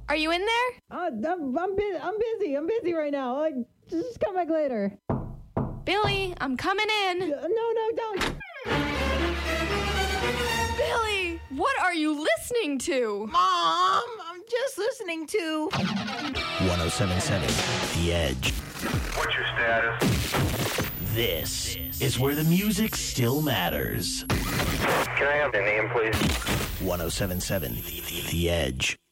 Are you in there? I'm busy right now. Just come back later. Billy, I'm coming in. No, don't. Billy, what are you listening to? Mom, I'm just listening to 1077 The Edge. What's your status? This is where the music still matters. Can I have the name, please? 1077 The Edge.